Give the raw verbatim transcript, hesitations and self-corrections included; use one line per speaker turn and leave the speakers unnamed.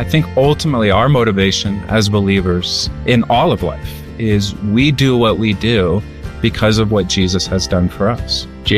I think ultimately our motivation as believers in all of life is we do what we do because of what Jesus has done for us.